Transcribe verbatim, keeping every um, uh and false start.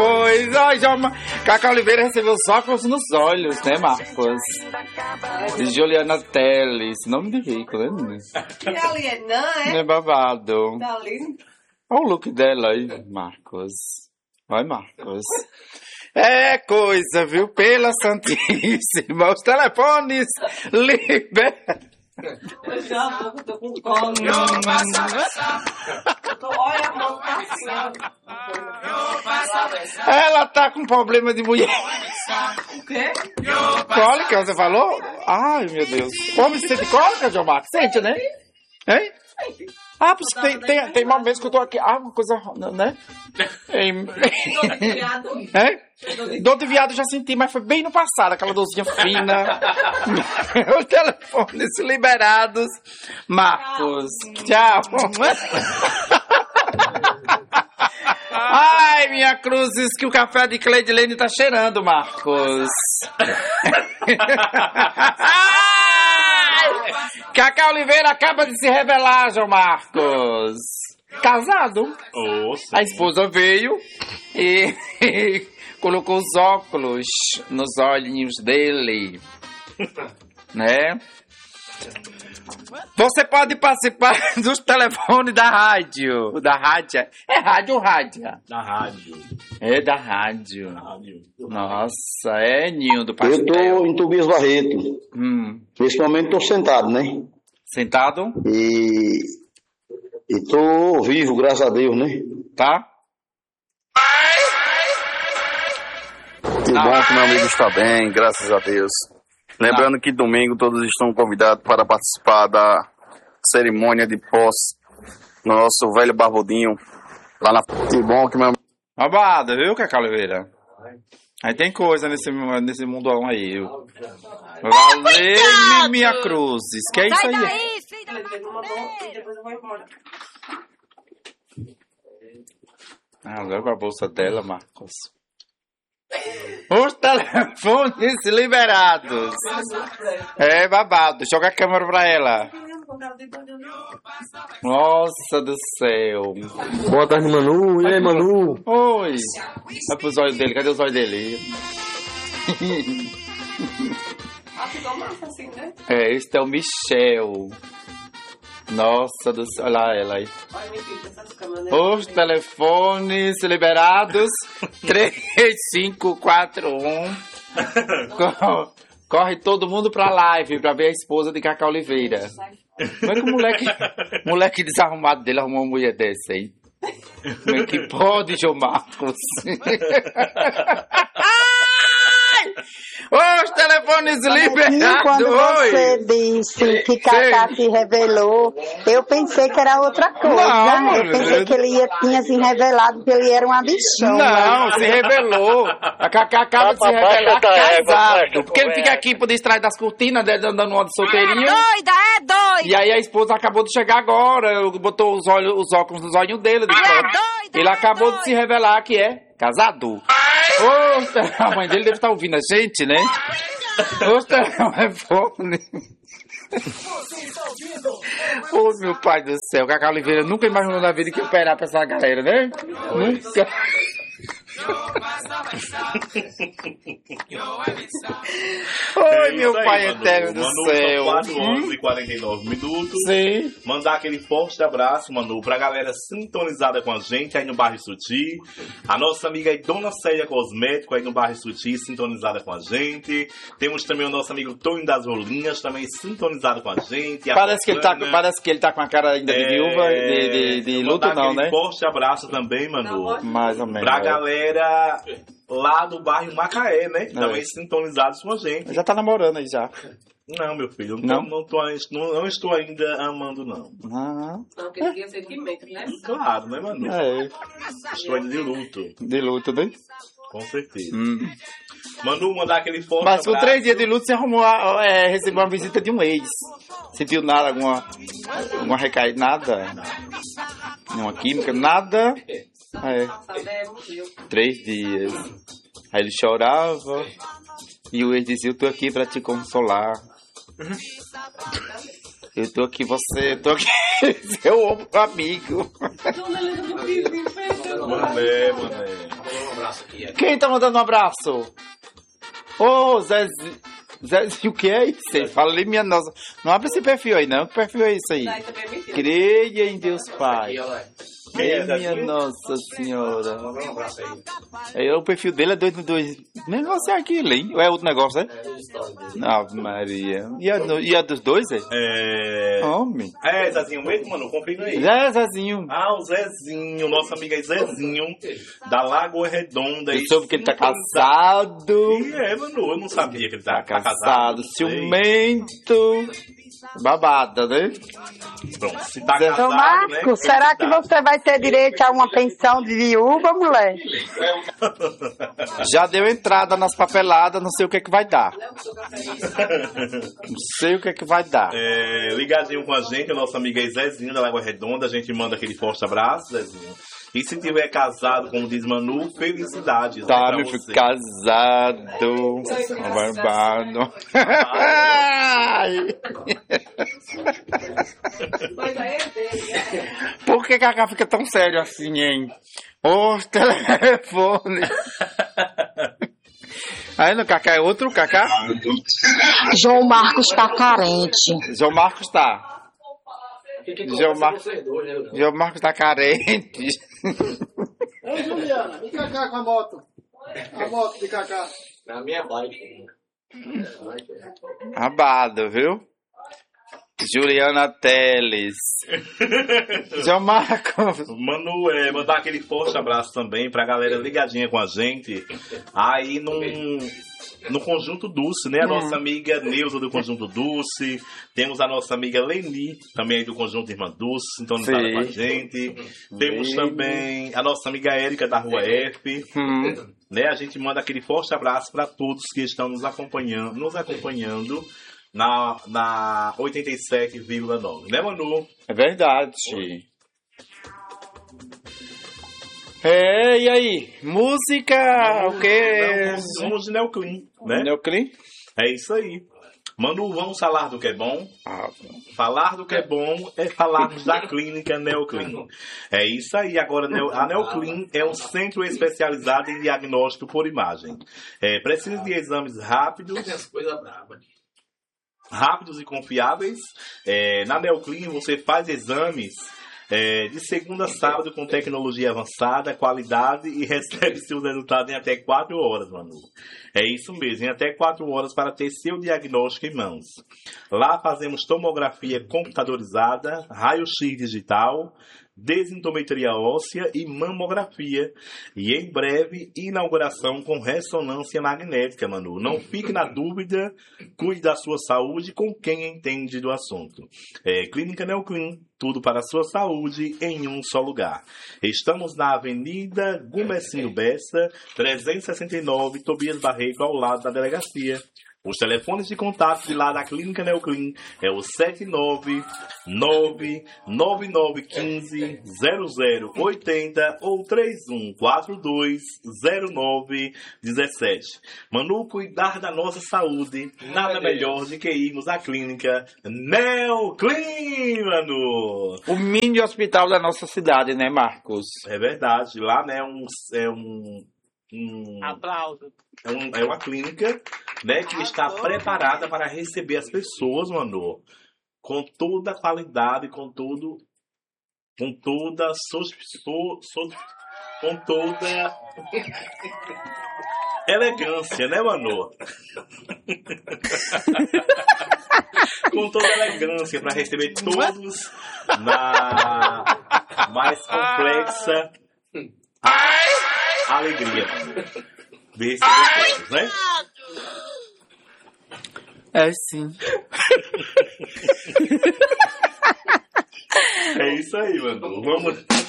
pois. Ai, já... Cacau Oliveira recebeu os óculos nos olhos, né, Marcos? Juliana Teles, nome de rico, né, menino? E ali é não, é? Não é babado. Tá lindo. Olha o look dela aí, Marcos. Vai, Marcos. É coisa, viu? Pela Santíssima. Os telefones liberam. Eu já tô, tô com colo. Eu tô, olha, a mão tá assim, ó. Ela tá com problema de mulher. O quê? Cólica, você falou? Ai, meu Deus. Homem sente cólica, João Marcos? Sente, né? Hein? Ah, porque tem, tem, tem momentos que eu tô aqui. Ah, uma coisa, né? Hein? É? Dor de viado eu já senti, mas foi bem no passado, aquela dorzinha fina. Os telefones liberados. Marcos, tchau. Ai, minha cruzes, que o café de Cleidilene tá cheirando, Marcos. Cacau Oliveira acaba de se revelar, João Marcos. Casado. Oh, a esposa veio e, e colocou os óculos nos olhinhos dele, né? Você pode participar dos telefones da rádio. Da rádio. É rádio ou rádio? Da rádio. É da rádio. Da rádio. Nossa, é Ninho do Pastel. Eu tô em Tobias Barreto. Hum. Nesse momento tô sentado, né? Sentado? E... E tô vivo, graças a Deus, né? Tá? Que bom que meu amigo está bem, graças a Deus. Lembrando que domingo todos estão convidados para participar da cerimônia de posse no nosso velho Barbudinho. Lá na... Que bom que meu... Babado, viu, Cacau Oliveira? Aí tem coisa nesse, nesse mundão aí. Valeu, minha cruzes. Que é isso aí? Daí, filha, e depois eu vou embora. Ah, leva a bolsa dela, Marcos. Os telefones liberados. É babado. Joga a câmera pra ela. Nossa do céu. Boa tarde, Manu. E aí, Manu? Oi. Vai pros olhos dele. Cadê os olhos dele? Ah, ficou massa assim, né? É, este é o Michel. Nossa do céu. Olha lá ela aí. Olha, minha filha, essas câmeras. Os telefones liberados. três cinco quatro um. Corre todo mundo pra live pra ver a esposa de Cacau Oliveira. Como é que o moleque, moleque desarrumado dele arrumou uma mulher dessa aí? Como é que pode, João Marcos? Os telefones liberados. Quando você Oi. disse que Cacá se revelou, eu pensei que era outra coisa. Não, eu pensei que ele ia, tinha se revelado que ele era uma bichona. Não, se revelou. A Cacá acaba de se revelar casado. Porque ele fica aqui por distrair das cortinas, andando uma de solteirinho. É doida, é doida. E aí a esposa acabou de chegar agora, botou os, olhos, os óculos nos olhos dele. De É fora. doida, Ele é acabou doida. de se revelar que é casado. Ô, a mãe dele deve estar ouvindo a gente, né? Ô, telefone. Ô, meu pai do céu, Cacau Oliveira nunca imaginou na vida que ia operar pra essa galera, né? Nunca. Oi, meu aí, pai Manu. eterno do Manu, céu. São quatro horas e quarenta e nove minutos. Sim. Mandar aquele forte abraço, Manu, pra galera sintonizada com a gente aí no bairro Suti. A nossa amiga aí, Dona Célia Cosmético, aí no bairro Suti, sintonizada com a gente. Temos também o nosso amigo Tony das Rolinhas, também sintonizado com a gente. A Parece que, ele tá, Fofana. parece que ele tá com a cara ainda de É, viúva, de, de, de luto mandar não, aquele né? forte abraço também, Manu. Mais ou menos. Pra é. galera lá do bairro Macaé, né? É. Também sintonizados com a gente. Já tá namorando aí já. Não, meu filho, Não? não, não, tô, não, não estou ainda amando, não. Ah, Não, porque ninguém sentimento, né? Claro, né, Manu? é. Estou ainda de luto, De luto, né? com certeza. Hum. Manu, mandar aquele forte Mas com abraço. três dias de luto, você arrumou, a- é, recebeu uma visita de um ex. Sentiu nada, alguma, alguma recaída? Nada? Nenhuma química? Nada? É. Sabemos, viu? Três dias. Aí ele chorava. E o ex dizia, eu tô aqui pra te consolar. Eu tô aqui, você, eu tô aqui, seu ombro amigo. Mané, mané. Quem tá mandando um abraço? Ô, Zezinho. Zezinho, o que é isso? Ele fala ali, minha nossa. Não abre esse perfil aí, não. Que perfil é isso aí? Daí também é mentira. Creia em Deus Pai. Quem é, Ei, minha Zezinho? Nossa Senhora. É, o perfil dele é dois no dois. Negócio é aquilo, hein? Ou é outro negócio, né? Ave Maria. E a, do- e a dos dois, é? É... Homem. É, Zezinho mesmo, mano? Confirma aí. Zé, Zezinho. Ah, o Zezinho, nosso amigo aí, Zezinho, da Lagoa Redonda. Eu soube que ele tá casado. E é, mano, eu não sabia que ele tá, Tá tá casado. Sei. Ciumento. Babada, né? Pronto, se tá Zé- casado, Seu Marco, né? será que você vai ter direito a uma pensão de viúva, mulher? Já deu entrada nas papeladas, não sei o que é que vai dar. Não sei o que é que vai dar. É, ligadinho com a gente, a nossa amiga aí, Zezinho, da Lagoa Redonda. A gente manda aquele forte abraço, Zezinho. E se tiver casado, como diz Manu, felicidades. Tá, né, pra meu você. filho, casado. Barbado. Ai. Mas aí é dele. Por que Cacá fica tão sério assim, hein? Ô, telefone. Aí no Cacá é outro Cacá? João Marcos tá carente. João Marcos tá. João, Mar... João Marcos tá carente. Ei, Juliana, e Cacá com a moto? A moto de Cacá. Na minha bike. Abado, viu? Juliana Teles. João Marcos. Manu, é, mandar aquele forte abraço também pra galera ligadinha com a gente. Aí num, no Conjunto Dulce, né? A nossa amiga Neuza do Conjunto Dulce. Temos a nossa amiga Leni, também aí do Conjunto Irmã Dulce, sintonizada Sim. com a gente. Temos Sim. também a nossa amiga Érica da Rua F. Hum. Né? A gente manda aquele forte abraço para todos que estão nos acompanhando, nos acompanhando na, na oitenta e sete vírgula nove. Né, Manu? É verdade. É, e aí? Música, o quê? Vamos, vamos de Neoclean, né? Neoclean? É isso aí. Manu, vamos falar do que é bom? Ah, Falar do que é bom é falarmos da clínica Neoclean. É isso aí. Agora, a Neoclean é um centro especializado em diagnóstico por imagem. É, precisa de exames rápidos, rápidos e confiáveis. É, na Neoclean você faz exames é, de segunda a sábado com tecnologia avançada, qualidade e recebe seus resultados em até quatro horas, Manu. É isso mesmo, em até quatro horas para ter seu diagnóstico em mãos. Lá fazemos tomografia computadorizada, raio-x digital, densitometria óssea e mamografia. E em breve, inauguração com ressonância magnética, Manu. Não fique na dúvida, cuide da sua saúde com quem entende do assunto. É, Clínica Neoclean, tudo para a sua saúde em um só lugar. Estamos na Avenida Gumercinho Bessa, trezentos e sessenta e nove, Tobias Barreto, ao lado da delegacia. Os telefones de contato de lá da Clínica Neoclean é o sete nove nove nove nove um cinco zero zero oito zero ou três um quatro dois zero nove um sete. Manu, cuidar da nossa saúde, nada melhor do que irmos à Clínica Neoclean, Manu. o mini hospital da nossa cidade, né, Marcos? É verdade, lá né, um, é um... um Aplauso. É, um- é uma clínica, né, que está preparada para receber as pessoas, Manu, com toda a qualidade, com tudo, com toda a sos- so- so- com toda elegância, né, Manu? Com toda elegância para receber todos na mais complexa alegria, Manu. De receber todos, né? É sim. É isso aí, mano. Vamos.